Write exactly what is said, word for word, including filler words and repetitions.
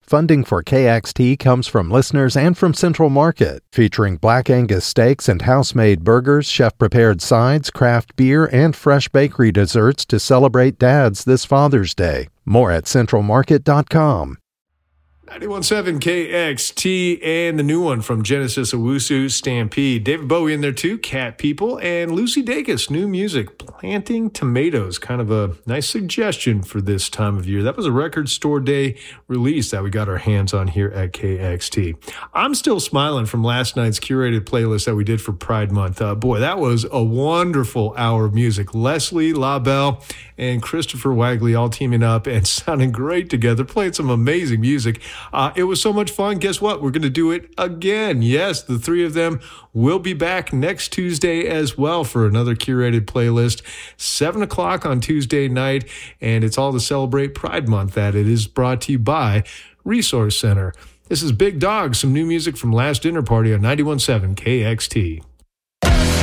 Funding for K X T comes from listeners and from Central Market, featuring Black Angus steaks and house-made burgers, chef-prepared sides, craft beer, and fresh bakery desserts to celebrate dads this Father's Day. More at central market dot com. ninety-one point seven K X T and the new one from Genesis Owusu, Stampede. David Bowie in there too, Cat People, and Lucy Dacus, new music, Planting Tomatoes. Kind of a nice suggestion for this time of year. That was a Record Store Day release that we got our hands on here at K X T. I'm still smiling from last night's curated playlist that we did for Pride Month. Uh, boy, that was a wonderful hour of music. Leslie LaBelle and Christopher Wagley all teaming up and sounding great together, playing some amazing music. Uh, it was so much fun. Guess what? We're going to do it again. Yes, the three of them will be back next Tuesday as well for another curated playlist, seven o'clock on Tuesday night, and it's all to celebrate Pride Month that it is brought to you by Resource Center. This is Big Dog, some new music from Last Dinner Party on ninety-one point seven K X T.